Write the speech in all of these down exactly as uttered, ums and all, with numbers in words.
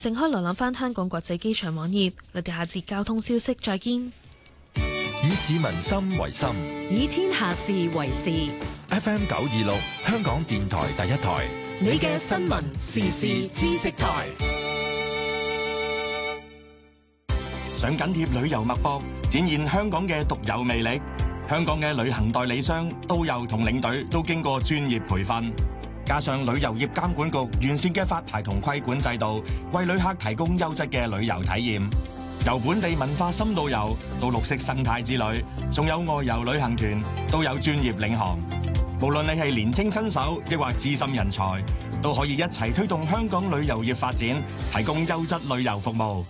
正開瀏覽翻香港國際機場網頁，我哋下節交通消息再見。 以市民心為心， 以天下事為事。 F M 九二六，香港電台第一台， 你嘅新聞時事知識台。 想緊貼旅遊脈搏，展現香港嘅獨有魅力。香港嘅旅行代理商、導遊同領隊都經過專業培訓，加上旅遊業監管局完善嘅發牌同規管制度，為旅客提供優質嘅旅遊體驗。由本地文化深度遊到綠色生態之旅，仲有外遊旅行團，都有專業領航。無論你係年青新手，抑或資深人才，都可以一齊推動香港旅遊業發展，提供優質旅遊服務。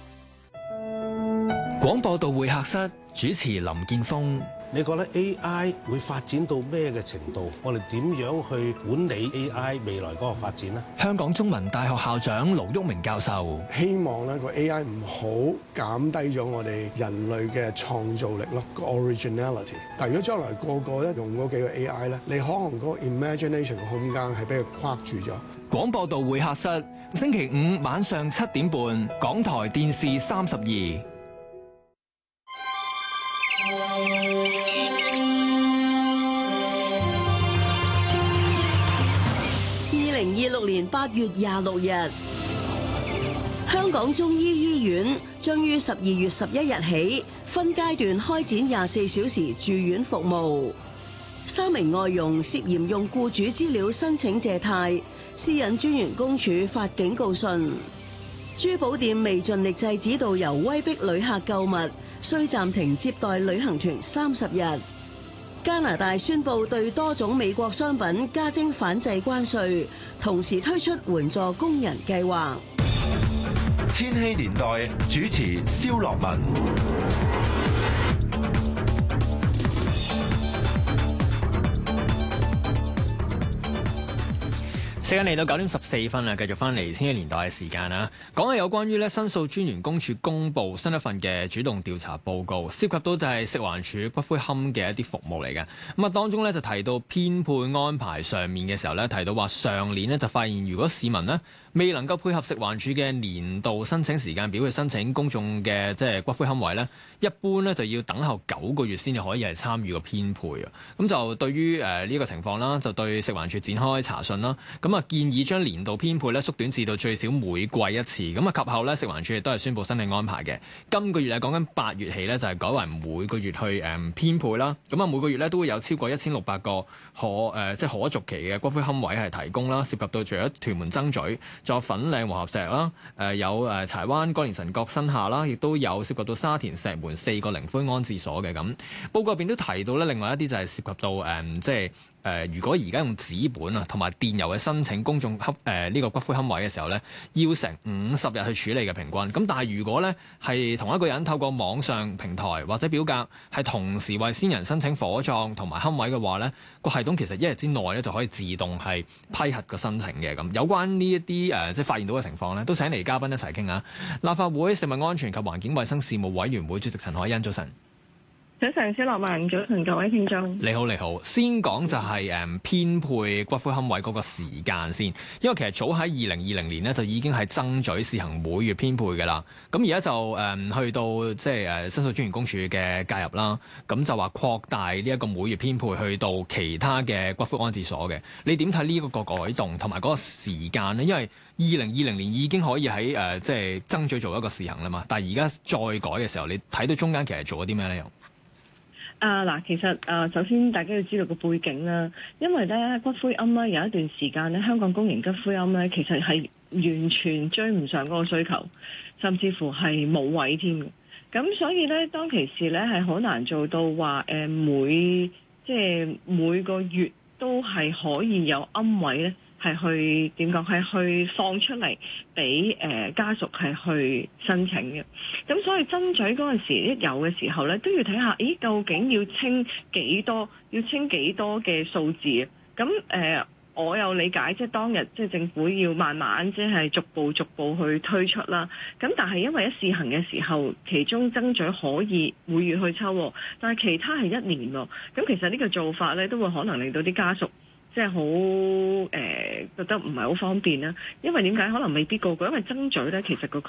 廣播道會客室主持林建峰。 你覺得 A I 會發展到咩嘅程度？我哋點樣去管理 A I 未來嗰個發展呢？ 香港中文大學校長盧煜明教授希望咧個 A I 唔好減低咗我哋人類嘅創造力咯，個 originality。但如果將來個個咧用嗰幾個 A I 咧，你可能嗰個 imagination 嘅空間係俾佢框住咗。 廣播道會客室星期五晚上七點半，港台電視三十二。 二零二六年八月廿六日，香港中醫醫院將於十二月十一日起分階段開展廿四小時住院服務。三名外傭涉嫌用僱主資料申請借貸，私隱專員公署發警告信。珠寶店未盡力制止導遊威逼旅客購物，需暫停接待旅行團三十日。加拿大宣布對多種美國商品加徵反制關稅，同時推出援助工人計劃。 千禧年代主持蕭樂文。 時間嚟到九點十四分啦，繼續翻嚟千禧年代嘅時間啦。講下有關於咧申訴專員公署公布新一份嘅主動調查報告，涉及到就係食環署骨灰龕嘅一啲服務嚟嘅。咁啊，當中咧就提到編配安排上面嘅時候咧，提到話上年咧就發現，如果市民呢未能夠配合食環署嘅年度申請時間表去申請公眾嘅即係骨灰龕位咧，一般咧就要等候九個月先至可以係參與個編配啊。咁就對於誒呢個情況啦，就對食環署展開查詢啦。咁啊，建議將年度編配咧縮短至到最少每季一次。咁啊，及後咧食環署亦都係宣布新嘅安排嘅。今個月係講緊八月起咧，就係改為每個月去誒編配啦。咁啊，每個月咧都會有超過一千六百個可誒即係可續期嘅骨灰龕位係提供啦。涉及到除咗屯門曾咀，仲有粉嶺和合石啦，誒有誒柴灣歌連臣角新下啦，亦都有涉及到沙田石門四個靈灰安置所嘅。咁報告入邊都提到咧，另外一啲就係涉及到誒、嗯、即係誒、呃，如果而家用紙本啊同埋電郵嘅申請公眾龕誒呢個骨灰龕位嘅時候咧，要成五十日去處理嘅平均。咁但係如果咧係同一個人透過網上平台或者表格係同時為先人申請火葬同埋龕位嘅話咧，個系統其實一日之內咧就可以自動係批核個申請嘅。咁有關呢一啲誒即係發現到嘅情況咧，都請嚟嘉賓一齊傾下。立法會食物安全及環境衛生事務委員會主席陳凱欣，早晨。 早晨，小樂文，早晨各位聽眾。 你好，你好。先講就係、是、誒、嗯、編配骨灰龕位嗰個時間先，因為其實早喺二零二零年咧就已經係爭取試行每月編配嘅啦。咁而家就誒、嗯、去到即係誒申訴專員公署嘅介入啦，咁就話擴大呢一個每月編配去到其他嘅骨灰安置所嘅。你點睇呢一個改動同埋嗰個時間呢？因為二零二零年已經可以喺誒、呃、即係爭取做一個試行啦嘛，但係而家再改嘅時候，你睇到中間其實做咗啲咩咧？又啊嗱，其實啊，首先大家要知道個背景啦，因為咧骨灰龕咧有一段時間咧，香港公營骨灰龕咧其實係完全追唔上嗰個需求，甚至乎係冇位添嘅。咁所以咧，當其時咧係好難做到話誒每即係每個月都係可以有龕位咧。係去點講？係去放出嚟俾誒家屬係去申請嘅。咁所以爭取嗰陣時一有嘅時候咧，都要睇下，咦究竟要清幾多？要清幾多嘅數字啊？咁誒、呃，我有理解，即係當日即係政府要慢慢即係逐步逐步去推出啦。咁但係因為一試行嘅時候，其中爭取可以每月去抽，但係其他係一年喎。咁其實呢個做法咧，都會可能令到啲家屬即係好誒覺得唔係好方便啦。因為點解可能未必個個，因為爭取咧其實個